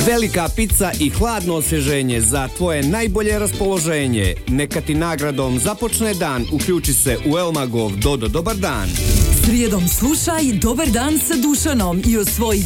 Velika pizza i hladno osvježenje za tvoje najbolje raspoloženje. Neka ti nagradom započne dan. Uključi se u Elmagov Dodo Dobar dan. Srijedom slušaj Dobar dan sa Dušanom i osvoji